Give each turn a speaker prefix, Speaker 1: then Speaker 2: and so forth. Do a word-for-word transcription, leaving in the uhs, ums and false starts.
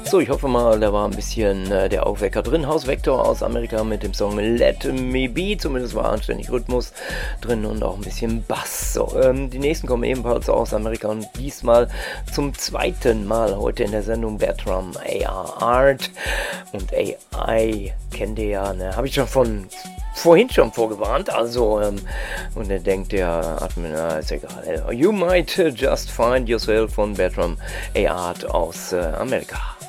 Speaker 1: So, ich hoffe mal, da war ein bisschen äh, der Aufwecker drin. House Vector aus Amerika mit dem Song Let Me Be. Zumindest war anständig Rhythmus drin und auch ein bisschen Bass. So, ähm, die nächsten kommen ebenfalls aus Amerika und diesmal zum zweiten Mal heute in der Sendung Bertram A R Art. Und A I kennt ihr ja, ne? Habe ich schon von vorhin schon vorgewarnt, also ähm, und er denkt, der Admin, na, ist egal. You Might Just Find Yourself von Bertram A R Art aus äh, Amerika.